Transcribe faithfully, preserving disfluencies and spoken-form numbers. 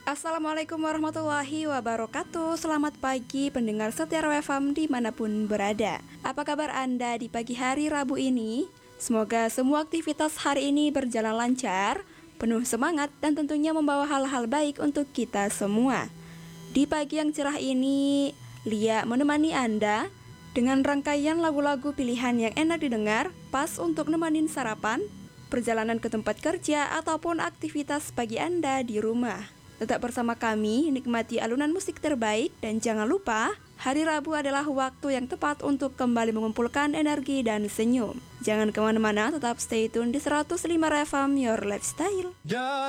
Assalamualaikum warahmatullahi wabarakatuh. Selamat pagi pendengar setia R W F M dimanapun berada. Apa kabar Anda di pagi hari Rabu ini? Semoga semua aktivitas hari ini berjalan lancar, penuh semangat, dan tentunya membawa hal-hal baik untuk kita semua. Di pagi yang cerah ini, Lia menemani Anda dengan rangkaian lagu-lagu pilihan yang enak didengar, pas untuk nemenin sarapan, perjalanan ke tempat kerja, ataupun aktivitas pagi Anda di rumah. Tetap bersama kami, nikmati alunan musik terbaik, dan jangan lupa, hari Rabu adalah waktu yang tepat untuk kembali mengumpulkan energi dan senyum. Jangan kemana-mana, tetap stay tune di seratus lima R F M Your Lifestyle.